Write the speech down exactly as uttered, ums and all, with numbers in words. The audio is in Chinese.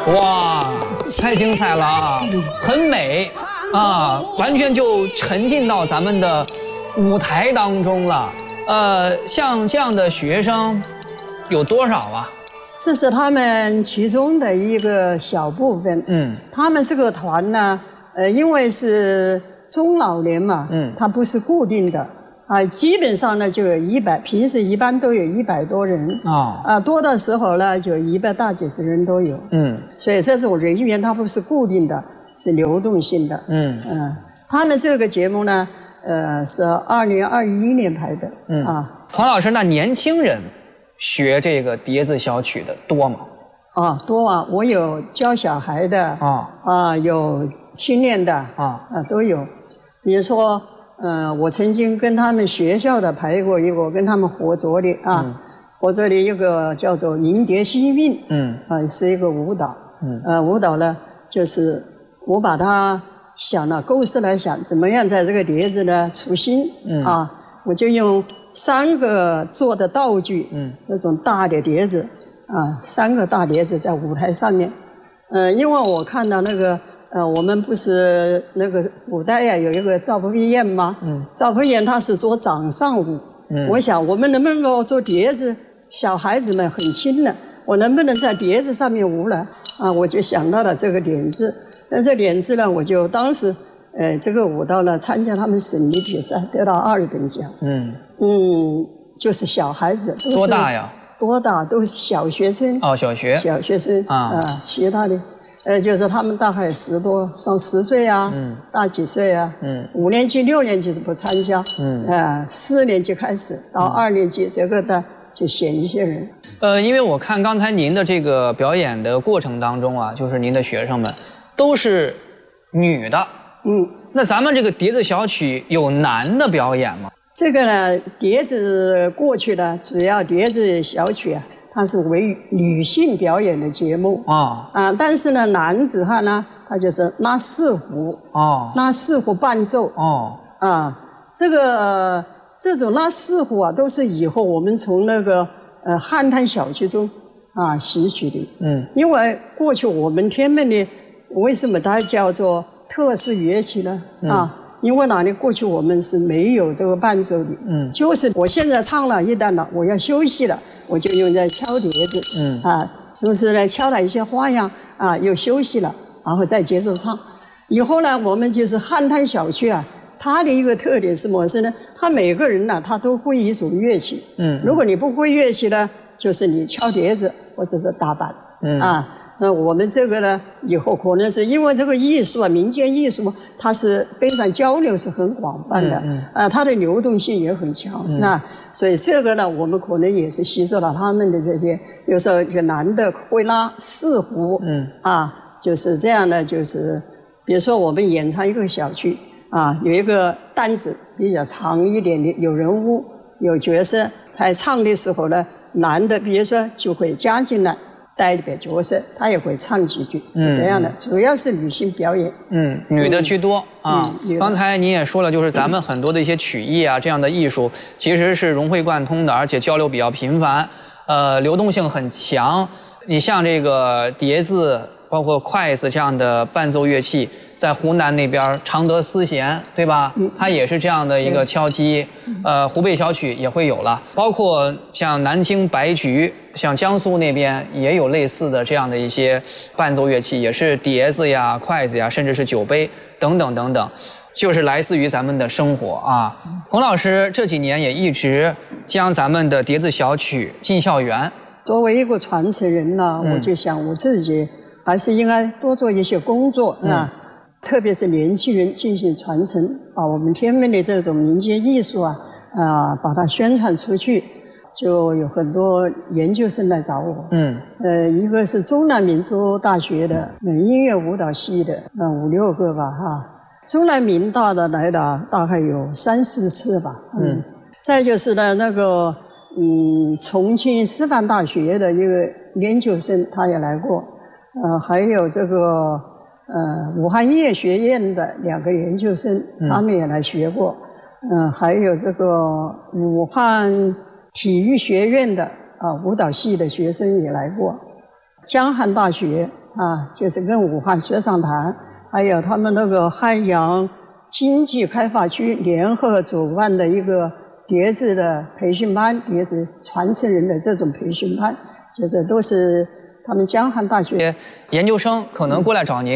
哇，太精彩了啊，很美啊，完全就沉浸到咱们的舞台当中了。呃，像这样的学生有多少啊？ 这是他们其中的一个小部分。嗯，他们这个团呢，呃，因为是中老年嘛，嗯，它不是固定的。啊，基本上呢就有一百，平时一般都有一百多人啊，啊多的时候呢就一百大几十人都有，嗯，所以这种人员它不是固定的，是流动性的，嗯嗯，他们这个节目呢，呃是二零二一年拍的，嗯啊， 黄老师，那年轻人学这个叠字小曲的多吗？ 啊，多啊，我有教小孩的啊啊，有青年的啊啊都有，比如说。呃，我曾经跟他们学校的排过一个，跟他们合作的啊，嗯、合作的一个叫做《迎蝶幸运》，嗯，啊，是一个舞蹈，嗯，呃，舞蹈呢，就是我把它想了构思来想，怎么样在这个碟子呢出新，嗯，啊，我就用三个做的道具，嗯，那种大的碟子，啊，三个大碟子在舞台上面，呃，因为我看到那个。呃，我们不是那个古代呀、啊，有一个赵匏偃吗？嗯，赵匏偃他是做掌上舞。嗯，我想我们能不能够做碟子？小孩子们很轻的，我能不能在碟子上面舞呢？啊，我就想到了这个点子。那这点子呢，我就当时，呃，这个舞蹈呢，参加他们省里比赛，得到二等奖。嗯嗯，就是小孩子都是多大呀？ 多大都是小学生。 哦，小学。 小学生啊、呃，其他的。呃，就是他们大概十多上十岁啊，嗯，大几岁啊，嗯，五年级、六年级是不参加，嗯，呃，四年级开始到二年级，这个呢就选一些人。 呃，因为我看刚才您的这个表演的过程当中啊，就是您的学生们都是女的，嗯，那咱们这个碟子小曲有男的表演吗？ 这个呢，碟子过去呢，主要碟子小曲啊。它是为女性表演的节目啊啊，但是呢，男子汉呢，他就是拉四胡哦，拉四胡伴奏哦啊，这个、呃、这种拉四胡啊，都是以后我们从那个呃汉唐小曲中啊吸取的。嗯，因为过去我们天门的为什么它叫做特殊乐器呢？嗯、啊。因为哪里过去我们是没有这个伴奏的，嗯，就是我现在唱了一段了，我要休息了，我就用在敲碟子，嗯啊，就是呢敲了一些花样啊，又休息了，然后再接着唱。以后呢，我们就是汉唐小曲啊，它的一个特点是什么事呢？他每个人呢，他都会一种乐器，嗯，如果你不会乐器呢，就是你敲碟子或者是打板，嗯啊。那我们这个呢，以后可能是因为这个艺术啊，民间艺术它是非常交流是很广泛的，嗯嗯、啊，它的流动性也很强。嗯、那所以这个呢，我们可能也是吸收了他们的这些，有时候就男的会拉四胡，嗯，啊，就是这样的，就是比如说我们演唱一个小曲啊，有一个单子比较长一点的，有人物有角色，在唱的时候呢，男的比如说就会加进来。带一点角色，他也会唱几句，嗯，这样的，主要是女性表演， 嗯，女的居多、嗯、啊。嗯、刚才您也说了，就是咱们很多的一些曲艺啊，这样的艺术其实是融会贯通的，而且交流比较频繁，呃，流动性很强。你像这个碟子，包括筷子这样的伴奏乐器，在湖南那边常德丝弦，对吧？嗯，它也是这样的一个敲击。呃，湖北小曲也会有了，包括像南京白菊。像江苏那边也有类似的这样的一些伴奏乐器，也是碟子呀、筷子呀，甚至是酒杯等等等等，就是来自于咱们的生活啊。洪老师这几年也一直将咱们的碟子小曲进校园。 作为一个传承人呢，嗯、我就想我自己还是应该多做一些工作啊，嗯、特别是年轻人进行传承，把我们天门的这种民间艺术啊啊，把它宣传出去。就有很多研究生来找我，嗯，呃，一个是中南民族大学的音乐舞蹈系的，呃，五六个吧，哈，中南民大的来的大概有三四次吧，嗯，嗯再就是呢，那个，嗯，重庆师范大学的一个研究生他也来过，呃，还有这个，呃，武汉音乐学院的两个研究生，他们也来学过，嗯、呃，还有这个武汉体育学院的啊舞蹈系的学生也来过，江汉大学啊，就是跟武汉水上坛，还有他们那个汉阳经济开发区联合主办的一个叠字的培训班，叠字传承人的这种培训班，就是都是他们江汉大学研究生可能过来找您。